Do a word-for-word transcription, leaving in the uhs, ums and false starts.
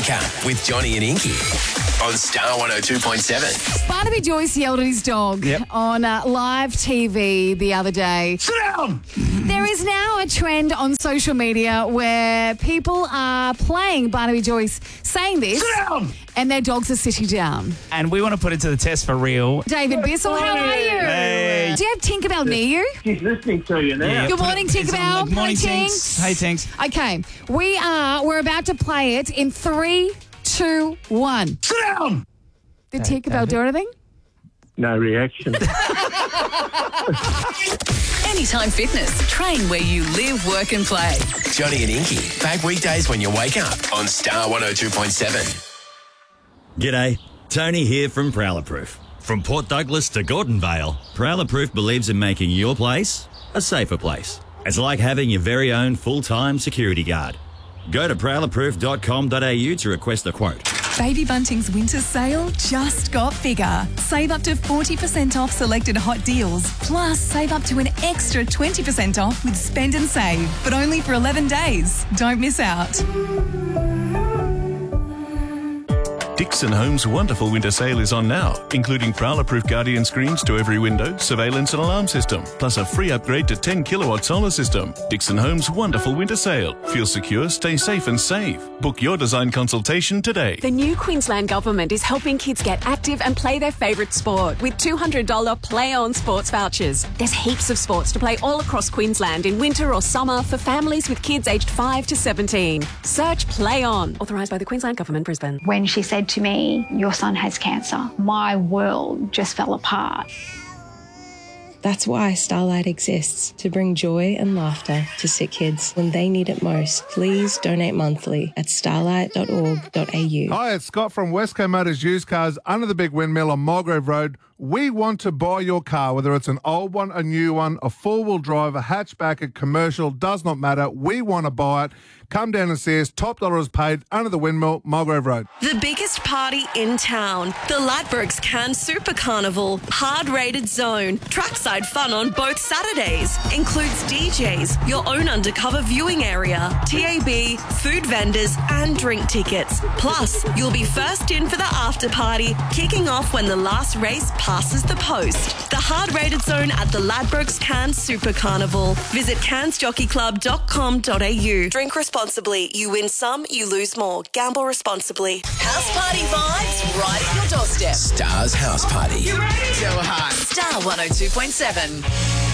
Wake Up with Johnny and Inky on Star one oh two point seven. Barnaby Joyce yelled at his dog Yep. on uh, live T V the other day. Sit down! There is now a trend on social media where people are playing Barnaby Joyce saying this, Sit down! and their dogs are sitting down. And we want to put it to the test for real. David Bissell, how are you? Hey. Do you have Tinkerbell near you? She's listening to you now. Yeah, Good put morning, it- it's on Tinkerbell. the- Morning, Hi, Tinks. Hey, Tinks. Okay, we are, we're about to play it in three, two, one. Sit down! Did Tinkerbell do anything? No reaction. Anytime Fitness. Train where you live, work and play. Johnny and Inky, back weekdays when you wake up on Star one oh two point seven. G'day, Tony here from Prowler Proof. From Port Douglas to Gordon Vale, Prowler Proof believes in making your place a safer place. It's like having your very own full-time security guard. Go to prowler proof dot com dot a u to request a quote. Baby Bunting's winter sale just got bigger. Save up to forty percent off selected hot deals. Plus, save up to an extra twenty percent off with Spend and Save, but only for eleven days. Don't miss out. Dixon Homes' wonderful winter sale is on now, including Prowler-proof Guardian screens to every window, surveillance and alarm system, plus a free upgrade to ten kilowatt solar system. Dixon Homes' wonderful winter sale. Feel secure, stay safe and save. Book your design consultation today. The new Queensland Government is helping kids get active and play their favourite sport with two hundred dollars Play On sports vouchers. There's heaps of sports to play all across Queensland in winter or summer for families with kids aged five to seventeen. Search Play On. Authorised by the Queensland Government, Brisbane. When she said to me, "Your son has cancer," my world just fell apart. That's why Starlight exists, to bring joy and laughter to sick kids when they need it most. Please donate monthly at starlight dot org dot a u. Hi, it's Scott from Westco Motors Used Cars under the Big Windmill on Mulgrave Road. We want to buy your car, whether it's an old one, a new one, a four-wheel drive, a hatchback, a commercial, does not matter. We want to buy it. Come down and see us. Top dollar is paid under the Windmill, Mulgrave Road. The biggest party in town, the Ladbrokes Cairns Super Carnival, hard-rated zone, trackside fun on both Saturdays, includes D Js, your own undercover viewing area, T A B, food vendors and drink tickets. Plus, you'll be first in for the after party, kicking off when the last race passes the post. The hard-rated zone at the Ladbrokes Cairns Super Carnival. Visit cairns jockey club dot com dot a u. Drink responsibly. You win some, you lose more. Gamble responsibly. House party vibes right at your doorstep. Star's House Party. You ready? Go hard. Star one oh two point seven.